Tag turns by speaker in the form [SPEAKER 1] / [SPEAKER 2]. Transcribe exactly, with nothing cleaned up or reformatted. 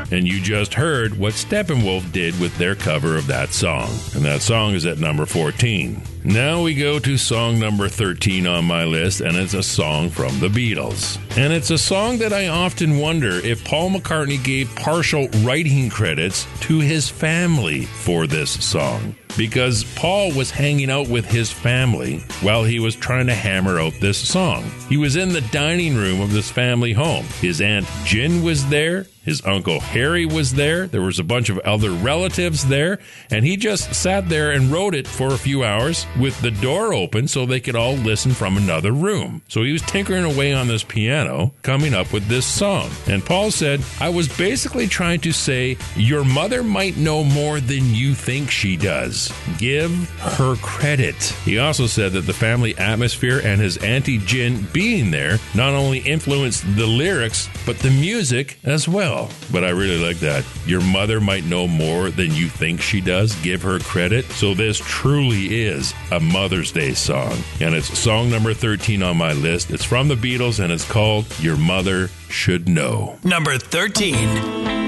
[SPEAKER 1] And you just heard what Steppenwolf did with their cover of that song. And that song is at number fourteen. Now we go to song number thirteen on my list, and it's a song from the Beatles. And it's a song that I often wonder if Paul McCartney gave partial writing credits to his family for this song. Because Paul was hanging out with his family while he was trying to hammer out this song. He was in the dining room of this family home. His Aunt Jin was there. His Uncle Harry was there. There was a bunch of other relatives there. And he just sat there and wrote it for a few hours with the door open so they could all listen from another room. So he was tinkering away on this piano, coming up with this song. And Paul said, I was basically trying to say, your mother might know more than you think she does. Give her credit. He also said that the family atmosphere and his Auntie Jin being there not only influenced the lyrics, but the music as well. But I really like that. Your mother might know more than you think she does. Give her credit. So this truly is a Mother's Day song. And it's song number thirteen on my list. It's from the Beatles and it's called Your Mother Should Know.
[SPEAKER 2] Number thirteen.